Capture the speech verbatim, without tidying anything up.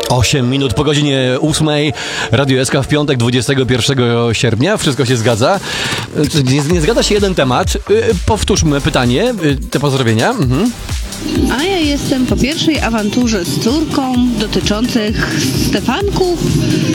osiem minut po godzinie ósmej. Radio S K w piątek, dwudziestego pierwszego sierpnia. Wszystko się zgadza. Nie, nie zgadza się jeden temat. Powtórzmy pytanie, te pozdrowienia. Mhm. A ja jestem po pierwszej awanturze z córką dotyczących Stefanków